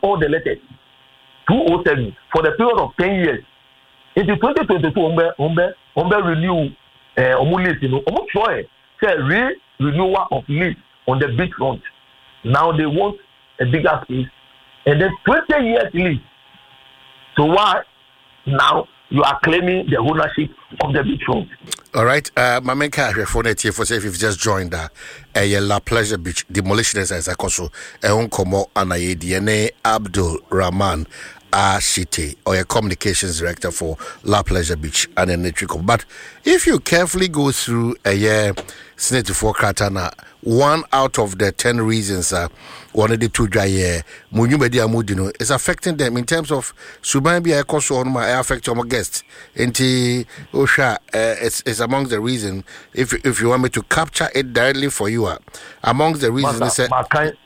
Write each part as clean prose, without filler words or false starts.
all the letters. 207 for the period of 10 years. In the 2022, Ombe renew lease, say renewal of lease on the beachfront. Now they want a bigger space and then 20 years lease. So why now you are claiming the ownership of the beachfront? All right, my main character for that here for say if you've just joined La Pleasure Beach demolitioners as I also Komo Anaye DNA Abdul Rahman Ashite or a communications director for La Pleasure Beach and Electrical. But if you carefully go through a year Senate for Kratana, 1 out of the 10 reasons one of the 2 dry year Munyumedia Mudino is affecting them in terms of Subambia Koso on my affect your guests. Inti Osha it's among the reason if you want me to capture it directly for you among the reasons they say what kind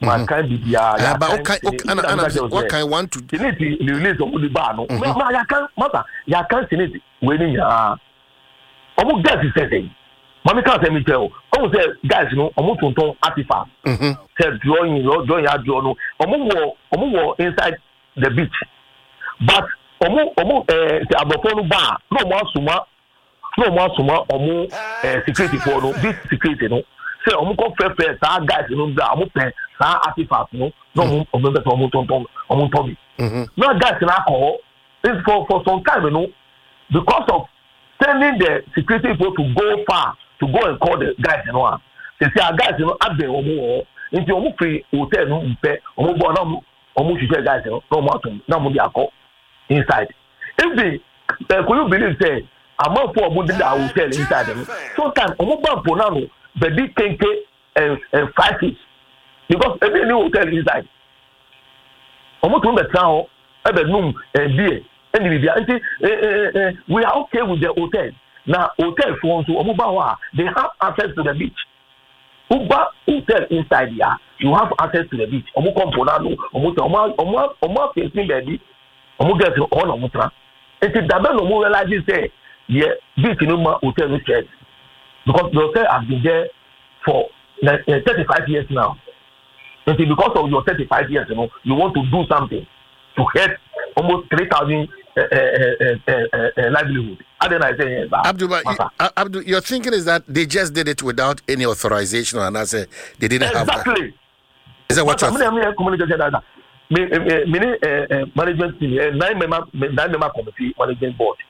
want to release of the bar no ya can senate winning omo guys is saying Mommy can't tell me tell. Almost say guys, you know, almost on artifact. Say drawing your draw no. Omo inside the beach. But omo say abofonu bar. No more suma. Omo security for no. This security no. Say omo come fair. Sa guys, you know, omo pen sa artifact no. No omo Tommy. No guys na alcohol. It's for some time, you know, because of sending the security people to go far. To go and call the guys, you know. They say, guys, you know, I've been into a free hotel, no, guys, you know, no mountain, no money inside. If they, could you believe, say, I'm not for a hotel inside them. Sometimes, the big 10K and 5 feet. Because every new hotel inside. Almost on the town, every room, and beer, and we are okay with the hotel. Now, hotel phones, they have access to the beach. Uber hotel inside here, you have access to the beach. Omo componano, omo facing baby, omo get all of mutra. And the double omo realize say, yeah, beach no more hotel no church. Because the hotel has been there for 35 years now. And because of your 35 years, you know, you want to do something to help almost 3,000 livelihood. Abdul, your thinking is that they just did it without any authorization, and I say they didn't have that. Exactly. Is that what you're saying? Management team, 9-member committee, management board.